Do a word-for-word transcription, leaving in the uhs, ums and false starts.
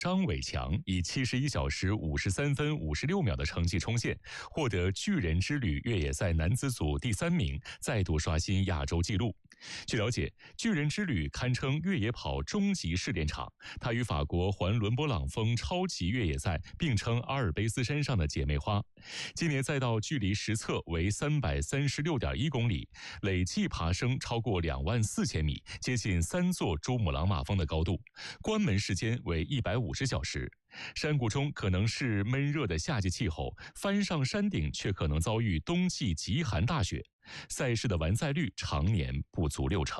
张伟强以七十一小时五十三分五十六秒的成绩冲线，获得巨人之旅越野赛男子组第三名，再度刷新亚洲纪录。据了解，巨人之旅堪称越野跑终极试炼场，它与法国环伦勃朗峰超级越野赛并称阿尔卑斯山上的姐妹花。今年赛道距离实测为三百三十六点一公里，累计爬升超过两万四千米，接近三座珠穆朗玛峰的高度，关门时间为一百五十小时。山谷中可能是闷热的夏季气候，翻上山顶却可能遭遇冬季极寒大雪。赛事的完赛率常年不足六成。